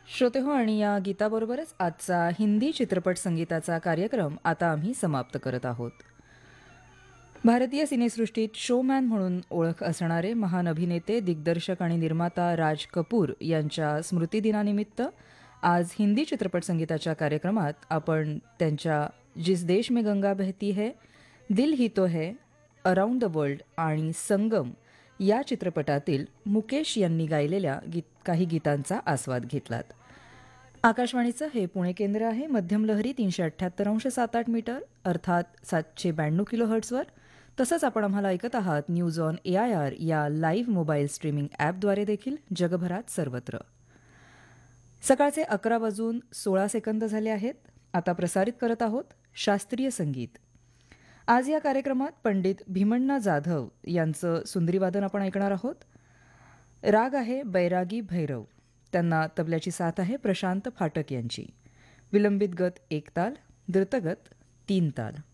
श्रोतेहो आणि या गीताबरोबरच आजचा हिंदी चित्रपट संगीताचा कार्यक्रम आता आम्ही समाप्त करत आहोत. भारतीय सिनेसृष्टीत शोमॅन म्हणून ओळख असणारे महान अभिनेते, दिग्दर्शक आणि निर्माता राज कपूर यांच्या स्मृतिदिनानिमित्त आज हिंदी चित्रपट संगीताच्या कार्यक्रमात आपण त्यांच्या जिस देश में गंगा बहती है, दिल ही तो है, अराउंड द वर्ल्ड आणि संगम या चित्रपटातील मुकेश यांनी गायलेल्या काही गीतांचा आस्वाद घेतलात. आकाशवाणीचं हे पुणे केंद्र आहे. मध्यम लहरी 378.78 मीटर अर्थात 792 किलो हर्ट्झवर. तसंच आपण आम्हाला ऐकत आहात न्यूज ऑन AIR या लाईव्ह मोबाईल स्ट्रीमिंग ॲपद्वारे देखील जगभरात सर्वत्र. सकाळचे 11:16 झाले आहेत. आता प्रसारित करत आहोत शास्त्रीय संगीत. आज या कार्यक्रमात पंडित भीमण्णा जाधव यांचं सुंदरीवादन आपण ऐकणार आहोत. राग आहे बैरागी भैरव. त्यांना तबल्याची साथ आहे प्रशांत फाटक यांची. विलंबित गत 1 ताल, द्रुतगत 3 ताल.